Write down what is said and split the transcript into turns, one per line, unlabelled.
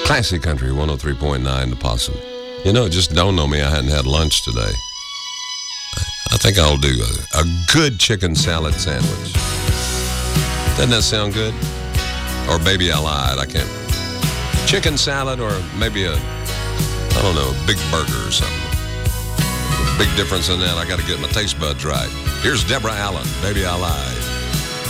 Classic Country 103.9 The Possum. You know, it just dawned on me I hadn't had lunch today. I think I'll do a good chicken salad sandwich. Doesn't that sound good? Or maybe I lied. I can't. Chicken salad or maybe a big burger or something. Big difference in that. I got to get my taste buds right. Here's Deborah Allen. Baby, I lied.